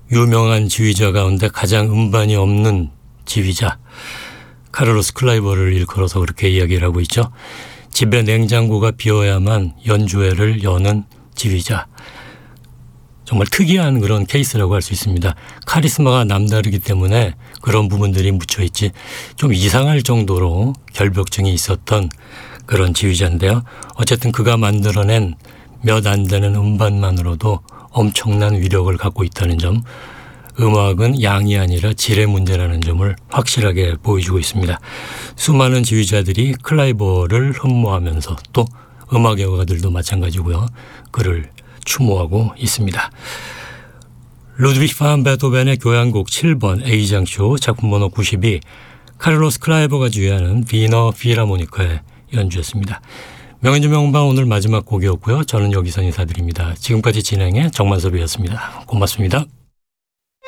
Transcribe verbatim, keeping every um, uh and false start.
유명한 지휘자 가운데 가장 음반이 없는 지휘자 카를로스 클라이버를 일컬어서 그렇게 이야기를 하고 있죠. 집에 냉장고가 비어야만 연주회를 여는 지휘자. 정말 특이한 그런 케이스라고 할 수 있습니다. 카리스마가 남다르기 때문에 그런 부분들이 묻혀있지 좀 이상할 정도로 결벽증이 있었던 그런 지휘자인데요. 어쨌든 그가 만들어낸 몇 안 되는 음반만으로도 엄청난 위력을 갖고 있다는 점, 음악은 양이 아니라 질의 문제라는 점을 확실하게 보여주고 있습니다. 수많은 지휘자들이 클라이버를 흠모하면서 또 음악 애호가들도 마찬가지고요. 그를 추모하고 있습니다. 루드비히 반 베토벤의 교향곡 칠 번 A장쇼 작품 번호 구십이 카를로스 클라이버가 지휘하는 비너 필하모니카의 연주였습니다. 명연주 명방 오늘 마지막 곡이었고요. 저는 여기서 인사드립니다. 지금까지 진행의 정만섭이었습니다. 고맙습니다.